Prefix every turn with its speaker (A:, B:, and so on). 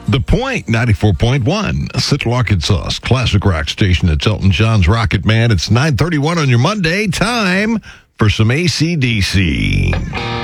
A: The Point, 94.1, Central Arkansas, classic rock station. It's Elton John's Rocket Man. It's 9:31 on your Monday. Time for some AC/DC.